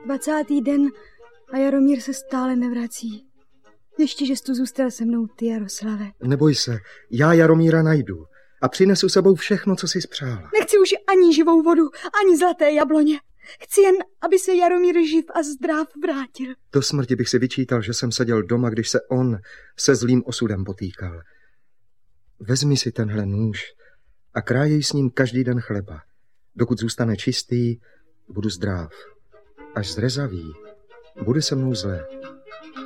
20. den a Jaromír se stále nevrací. Ještě, že jsi tu zůstal se mnou ty, Jaroslave. Neboj se, já Jaromíra najdu a přinesu sebou všechno, co jsi spřála. Nechci už ani živou vodu, ani zlaté jabloně. Chci jen, aby se Jaromír živ a zdrav vrátil. Do smrti bych si vyčítal, že jsem seděl doma, když se on se zlým osudem potýkal. Vezmi si tenhle nůž a krájej s ním každý den chleba. Dokud zůstane čistý, budu zdrav. Až zrezavý, bude se mnou zlé.